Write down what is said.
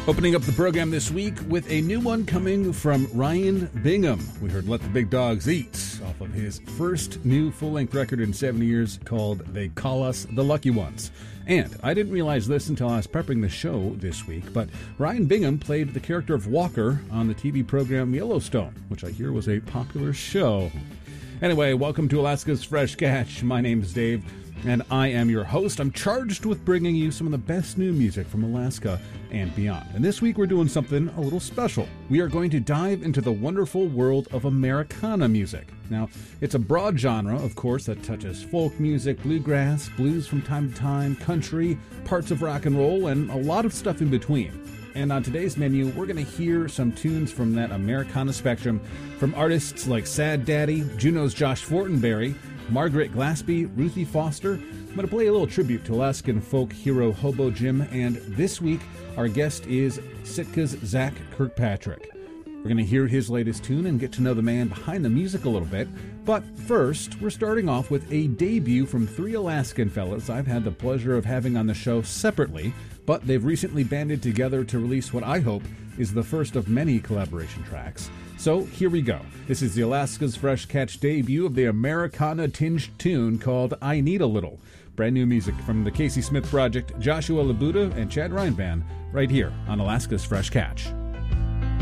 Opening up the program this week with a new one coming from Ryan Bingham. We heard Let the Big Dogs Eat off of his first new full-length record in 7 years called They Call Us the Lucky Ones. And I didn't realize this until I was prepping the show this week, but Ryan Bingham played the character of Walker on the TV program Yellowstone, which I hear was a popular show. Anyway, welcome to Alaska's Fresh Catch. My name is Dave, and I am your host. I'm charged with bringing you some of the best new music from Alaska and beyond. And this week we're doing something a little special. We are going to dive into the wonderful world of Americana music. Now, it's a broad genre, of course, that touches folk music, bluegrass, blues from time to time, country, parts of rock and roll, and a lot of stuff in between. And on today's menu, we're going to hear some tunes from that Americana spectrum from artists like Sad Daddy, Juneau's Josh Fortenberry, Margaret Glaspie, Ruthie Foster. I'm going to play a little tribute to Alaskan folk hero Hobo Jim, and this week our guest is Sitka's Zach Kirkpatrick. We're going to hear his latest tune and get to know the man behind the music a little bit. But first, we're starting off with a debut from three Alaskan fellas I've had the pleasure of having on the show separately, but they've recently banded together to release what I hope is the first of many collaboration tracks. So here we go. This is the Alaska's Fresh Catch debut of the Americana-tinged tune called I Need a Little. Brand new music from the Casey Smith Project, Joshua Labuda, and Chad Reinvan right here on Alaska's Fresh Catch.